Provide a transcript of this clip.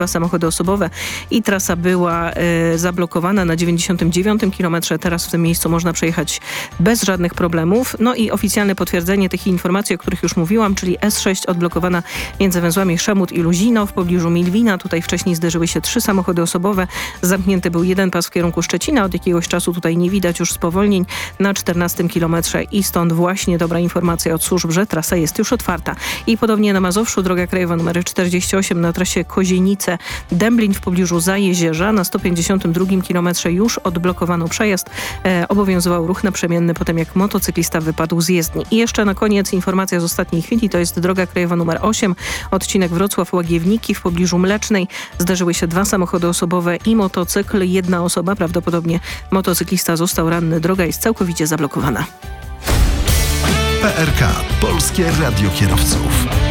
samochody osobowe i trasa była zablokowana na 99 kilometrze. Teraz w tym miejscu można przejechać bez żadnych problemów. No i oficjalne potwierdzenie tych informacji, o których już mówiłam, czyli S6 odblokowana między węzłami Szemut i Luzino w pobliżu Milwina. Tutaj wcześniej zderzyły się 3 samochody osobowe. Zamknięty był jeden pas w kierunku Szczecina. Od jakiegoś czasu tutaj nie widać już spowolnień na 14 kilometrze i stąd właśnie dobra informacja od służb, że trasa jest już otwarta. I podobnie na Mazowszu droga krajowa nr 48 na trasie Kozienice-Dęblin w pobliżu Zajezierza. Na 152 kilometrze już odblokowano przejazd. Obowiązywał ruch naprzemienny po tym, jak motocyklista wypadł z jezdni. I jeszcze na koniec informacja z ostatniej chwili. To jest droga krajowa nr 8, odcinek Wrocław-Łagiewniki w pobliżu Mlecznej. Zdarzyły się 2 samochody osobowe i motocykl. 1 osoba, prawdopodobnie motocyklista, został ranny. Droga jest całkowicie zablokowana. PRK. Polskie Radio Kierowców.